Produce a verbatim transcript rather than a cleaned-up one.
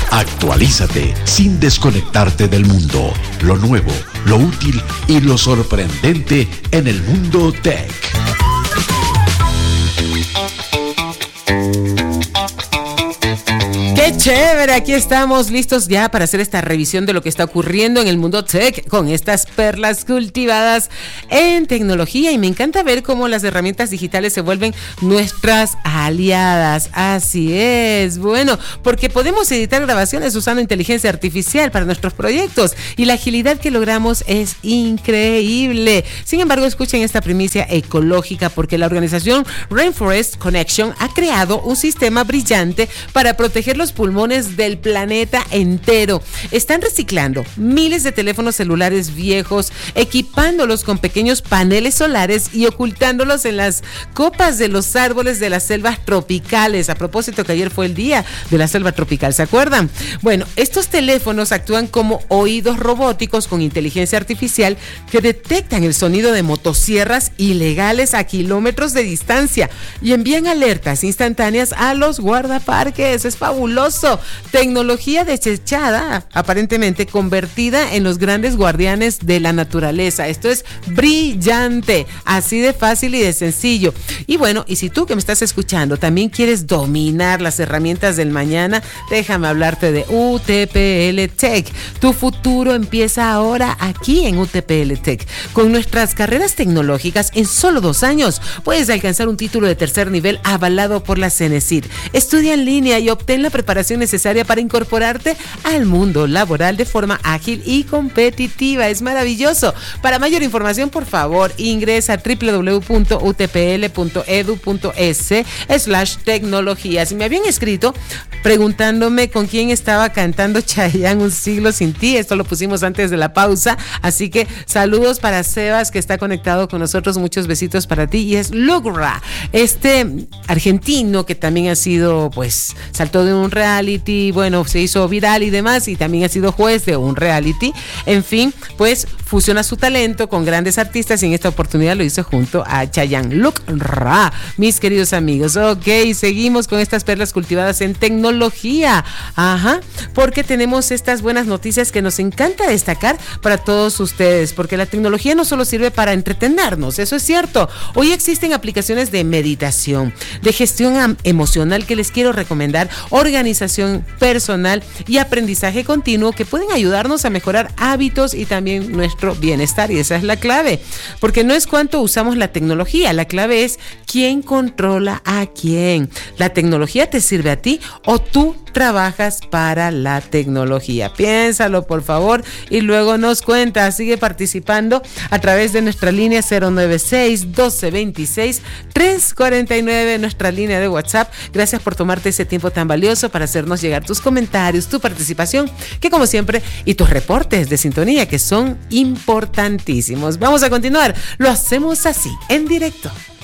Actualízate sin desconectarte del mundo. Lo nuevo, lo útil y lo sorprendente en el mundo tech. ¡Qué chévere! Aquí estamos listos ya para hacer esta revisión de lo que está ocurriendo en el mundo tech con estas perlas cultivadas en tecnología, y me encanta ver cómo las herramientas digitales se vuelven nuestras aliadas. Así es, bueno, porque podemos editar grabaciones usando inteligencia artificial para nuestros proyectos y la agilidad que logramos es increíble. Sin embargo, escuchen esta primicia ecológica, porque la organización Rainforest Connection ha creado un sistema brillante para proteger los pulmones del planeta entero. Están reciclando miles de teléfonos celulares viejos, equipándolos con pequeños paneles solares y ocultándolos en las copas de los árboles de las selvas tropicales. A propósito que ayer fue el día de la selva tropical, ¿se acuerdan? Bueno, estos teléfonos actúan como oídos robóticos con inteligencia artificial que detectan el sonido de motosierras ilegales a kilómetros de distancia y envían alertas instantáneas a los guardaparques. Es fabuloso. Tecnología desechada, aparentemente convertida en los grandes guardianes de la naturaleza. Esto es brillante, así de fácil y de sencillo. Y bueno, y si tú que me estás escuchando también quieres dominar las herramientas del mañana, déjame hablarte de U T P L Tech. Tu futuro empieza ahora aquí en U T P L Tech. Con nuestras carreras tecnológicas, en solo dos años puedes alcanzar un título de tercer nivel avalado por la CENESID. Estudia en línea y obtén la preparación necesaria para incorporarte al mundo laboral de forma ágil y competitiva. Es maravilloso. Para mayor información, por favor, ingresa a doble u doble u doble u punto u t p l punto e d u punto es slash tecnologías. Me habían escrito preguntándome con quién estaba cantando Chayanne, Un siglo sin ti. Esto lo pusimos antes de la pausa, así que saludos para Sebas, que está conectado con nosotros. Muchos besitos para ti. Y es Lugra, este argentino que también ha sido, pues, saltó de un reality, bueno, se hizo viral y demás, y también ha sido juez de un reality. En fin, pues fusiona su talento con grandes artistas, y en esta oportunidad lo hizo junto a Chayanne. Look Ra, mis queridos amigos. Ok, seguimos con estas perlas cultivadas en tecnología. Ajá, porque tenemos estas buenas noticias que nos encanta destacar para todos ustedes, porque la tecnología no solo sirve para entretenernos, eso es cierto. Hoy existen aplicaciones de meditación, de gestión emocional que les quiero recomendar, organización personal y aprendizaje continuo, que pueden ayudarnos a mejorar hábitos y también nuestro bienestar, y esa es la clave, porque no es cuánto usamos la tecnología, la clave es quién controla a quién. ¿La tecnología te sirve a ti o tú trabajas para la tecnología? Piénsalo, por favor, y luego nos cuentas. Sigue participando a través de nuestra línea cero nueve seis, doce veintiséis, trescientos cuarenta y nueve, nuestra línea de WhatsApp. Gracias por tomarte ese tiempo tan valioso para hacernos llegar tus comentarios, tu participación, que como siempre, y tus reportes de sintonía, que son importantísimos. Vamos a continuar. Lo hacemos así, en directo.